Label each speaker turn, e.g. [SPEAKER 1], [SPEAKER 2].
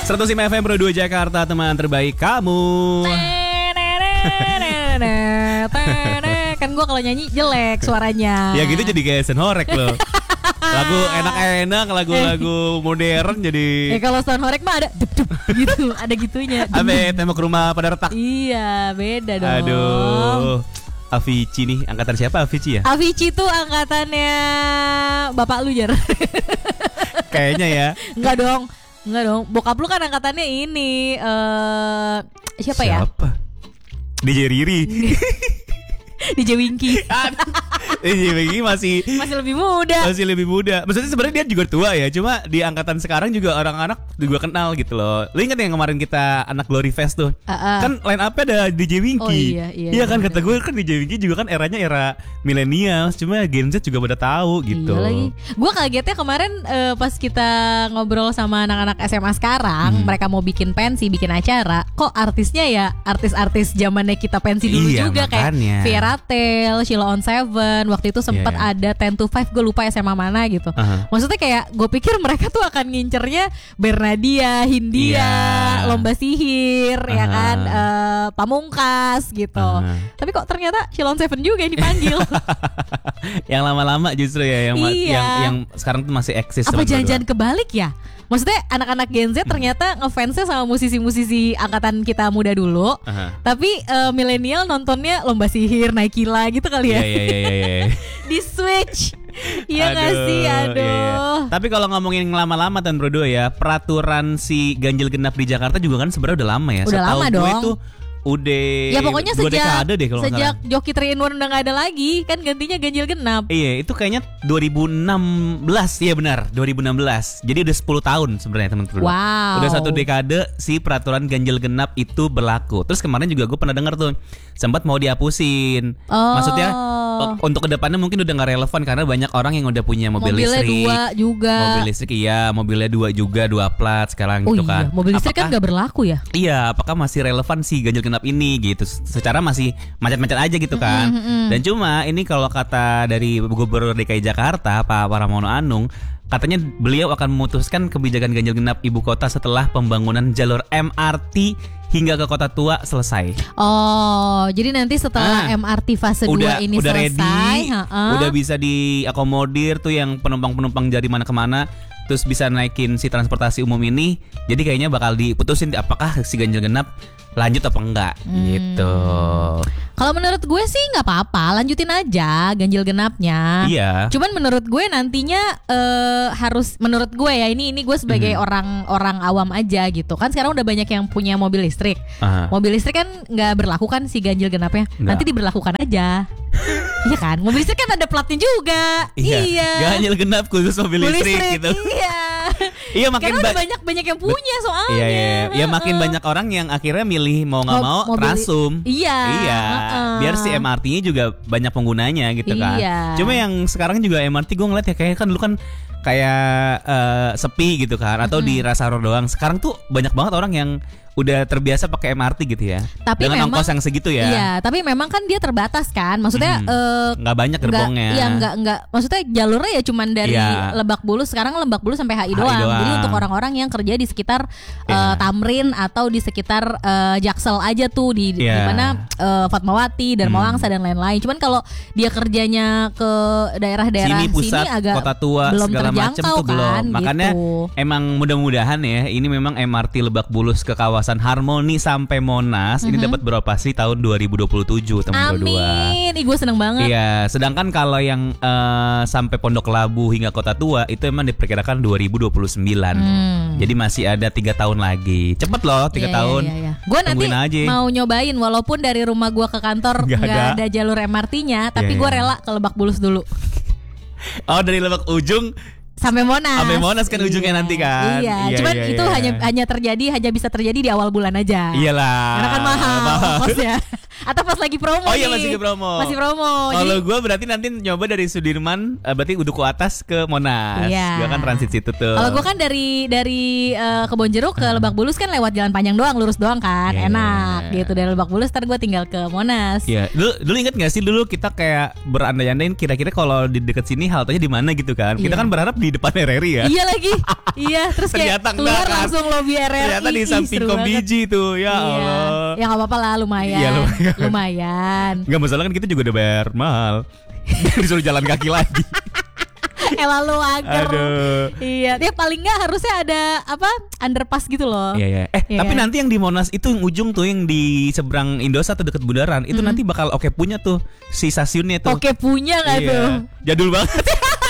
[SPEAKER 1] 105 FM Pro 2 Jakarta, teman terbaik kamu.
[SPEAKER 2] Kan gue kalau nyanyi jelek suaranya.
[SPEAKER 1] Ya gitu jadi kayak Senhorek loh. Lagu enak-enak, lagu-lagu modern jadi.
[SPEAKER 2] Kalau Senhorek mah ada dup gitu, ada gitunya.
[SPEAKER 1] Abe tembok rumah pada retak.
[SPEAKER 2] Iya, beda dong.
[SPEAKER 1] Aduh. Avicii nih, angkatan siapa Avicii ya?
[SPEAKER 2] Avicii tuh angkatannya bapak lu, Jar.
[SPEAKER 1] Kayaknya ya.
[SPEAKER 2] Enggak dong. Bokap lu kan angkatannya ini siapa ya?
[SPEAKER 1] DJ Riri.
[SPEAKER 2] DJ Winky.
[SPEAKER 1] DJ Winky masih
[SPEAKER 2] lebih muda.
[SPEAKER 1] Maksudnya sebenarnya dia juga tua ya. Cuma di angkatan sekarang juga orang-anak juga kenal gitu loh. Lu ingat yang kemarin kita anak Glory Fest tuh? Kan line up-nya ada DJ Winky.
[SPEAKER 2] Oh iya.
[SPEAKER 1] Iya kan, kata gue kan DJ Winky juga kan eranya era milenial. Cuma Gen Z juga pada tahu gitu.
[SPEAKER 2] Iya lagi. Gue kagetnya kemarin pas kita ngobrol sama anak-anak SMA sekarang, mereka mau bikin pensi, bikin acara. Kok artisnya ya artis-artis zamannya kita pensi dulu juga,
[SPEAKER 1] makanya.
[SPEAKER 2] Kayak Viera Tail, Sheila on Seven. Waktu itu sempat ada 10 to 5, gue lupa SMA mana gitu. Maksudnya kayak gue pikir mereka tuh akan ngincernya Bernadia, Hindia, Lomba Sihir, ya kan, Pamungkas gitu. Tapi kok ternyata Sheila on Seven juga yang dipanggil.
[SPEAKER 1] Yang lama-lama justru ya, yang sekarang tuh masih eksis.
[SPEAKER 2] Apa jangan-jangan kebalik ya? Maksudnya anak-anak Gen Z ternyata ngefansnya sama musisi-musisi angkatan kita muda dulu. Tapi milenial nontonnya Lomba Sihir, Naikila gitu kali ya.
[SPEAKER 1] Iya.
[SPEAKER 2] Di switch. Iya gak sih? Aduh.
[SPEAKER 1] Iya. Tapi kalau ngomongin lama-lama Tan Bro ya, peraturan si ganjil genap di Jakarta juga kan sebenarnya udah lama ya.
[SPEAKER 2] Udah lama dong.
[SPEAKER 1] Gue tuh udah
[SPEAKER 2] ya pokoknya sejak Joki 3 in 1 udah gak ada lagi. Kan gantinya ganjil genap.
[SPEAKER 1] Iya, itu kayaknya 2016. Iya benar, 2016. Jadi udah 10 tahun sebenarnya teman-teman.
[SPEAKER 2] Wow.
[SPEAKER 1] Udah 1 dekade si peraturan ganjil genap itu berlaku. Terus kemarin juga gue pernah dengar tuh sempat mau dihapusin. Maksudnya untuk kedepannya mungkin udah gak relevan karena banyak orang yang udah punya mobil listrik.
[SPEAKER 2] Mobilnya 2 juga.
[SPEAKER 1] Mobil listrik mobilnya 2 juga, 2 plat sekarang gitu kan.
[SPEAKER 2] Mobil listrik kan gak berlaku ya?
[SPEAKER 1] Iya, apakah masih relevan sih ganjil genap ini gitu? Secara masih macet-macet aja gitu kan. Dan cuma ini kalau kata dari Gubernur DKI Jakarta Pak Pramono Anung, katanya beliau akan memutuskan kebijakan ganjil genap ibu kota setelah pembangunan jalur MRT hingga ke Kota Tua selesai.
[SPEAKER 2] Oh, jadi nanti setelah MRT fase 2 ini
[SPEAKER 1] udah
[SPEAKER 2] selesai,
[SPEAKER 1] udah bisa diakomodir tuh yang penumpang-penumpang dari mana kemana, terus bisa naikin si transportasi umum ini. Jadi kayaknya bakal diputusin apakah si ganjil genap lanjut apa enggak gitu.
[SPEAKER 2] Kalau menurut gue sih nggak apa-apa, lanjutin aja ganjil genapnya.
[SPEAKER 1] Iya.
[SPEAKER 2] Cuman menurut gue nantinya harus, menurut gue ya, ini gue sebagai orang awam aja gitu kan. Sekarang udah banyak yang punya mobil listrik. Mobil listrik kan nggak berlaku kan si ganjil genapnya. Nanti diberlakukan aja. Iya kan, mobil listrik kan ada platnya juga. Iya.
[SPEAKER 1] Ganjil genap khusus mobil listrik gitu. Iya, makin
[SPEAKER 2] banyak yang punya soalnya.
[SPEAKER 1] Iya, makin banyak orang yang akhirnya milih mau nggak mau Trasum.
[SPEAKER 2] Iya.
[SPEAKER 1] Biar si MRT-nya juga banyak penggunanya gitu kan. Cuma yang sekarang juga MRT gue ngeliat ya kayak kan dulu kan kayak sepi gitu kan, atau di Rasaro doang. Sekarang tuh banyak banget orang yang udah terbiasa pakai MRT gitu ya. Tapi dengan ongkos yang segitu ya.
[SPEAKER 2] Iya, tapi memang kan dia terbatas kan. Maksudnya
[SPEAKER 1] nggak banyak gerbongnya.
[SPEAKER 2] Iya, nggak. Maksudnya jalurnya ya cuman dari Lebak Bulus, sekarang Lebak Bulus sampai HI doang. Jadi untuk orang-orang yang kerja di sekitar Tamrin atau di sekitar Jaksel aja tuh di mana Fatmawati dan Mawangsa dan lain-lain. Cuman kalau dia kerjanya ke daerah-daerah sini pusat, agak
[SPEAKER 1] Kota Tua,
[SPEAKER 2] belum
[SPEAKER 1] segala macam tuh
[SPEAKER 2] kan,
[SPEAKER 1] belum. Makanya emang mudah-mudahan ya ini memang MRT Lebak Bulus ke kawasan Harmoni sampai Monas ini dapat beroperasi tahun 2027 teman berdua.
[SPEAKER 2] Amin. Gue seneng banget.
[SPEAKER 1] Iya, sedangkan kalau yang sampai Pondok Labu hingga Kota Tua itu emang diperkirakan 2029. Jadi masih ada 3 tahun lagi. Cepet loh 3 tahun.
[SPEAKER 2] Gue nanti mau nyobain walaupun dari rumah gue ke kantor nggak ada jalur MRT-nya, tapi gue rela ke Lebak Bulus dulu.
[SPEAKER 1] Oh, dari Lebak ujung
[SPEAKER 2] sampai Monas.
[SPEAKER 1] Sampai Monas kan ujungnya nanti kan.
[SPEAKER 2] Cuman itu hanya bisa terjadi di awal bulan aja.
[SPEAKER 1] Iyalah.
[SPEAKER 2] Karena kan mahal kosnya. Atau pas lagi promo.
[SPEAKER 1] Oh iya, masih promo. Kalau gue berarti nanti nyoba dari Sudirman, berarti Duku Atas ke Monas. Gue kan transit situ tuh.
[SPEAKER 2] Kalau gue kan dari Kebonjeruk ke Lebak Bulus kan lewat jalan panjang doang, lurus doang kan. Enak gitu. Dari Lebak Bulus ntar gue tinggal ke Monas.
[SPEAKER 1] Iya. Dulu inget gak sih dulu kita kayak berandai-andain kira-kira kalau di deket sini haltenya di mana gitu kan. Kita kan berharap di di depan RRI ya.
[SPEAKER 2] Iya lagi. Iya, terus kayak keluar
[SPEAKER 1] kan.
[SPEAKER 2] langsung lobby RRI.
[SPEAKER 1] Ternyata di samping Kombiji tuh. Ya Allah.
[SPEAKER 2] Ya enggak apa-apa lah, lumayan.
[SPEAKER 1] Iya,
[SPEAKER 2] lumayan.
[SPEAKER 1] Enggak masalah kan, kita juga udah bayar mahal. Disuruh jalan kaki lagi.
[SPEAKER 2] Lalu agar.
[SPEAKER 1] Aduh.
[SPEAKER 2] Iya, dia paling nggak harusnya ada apa underpass gitu loh.
[SPEAKER 1] Iya. Tapi
[SPEAKER 2] kan?
[SPEAKER 1] nanti yang di Monas itu yang ujung tuh, yang di seberang Indosat atau deket Bundaran itu nanti bakal punya tuh si stasiunnya tuh.
[SPEAKER 2] Punya nggak tuh?
[SPEAKER 1] Jadul banget.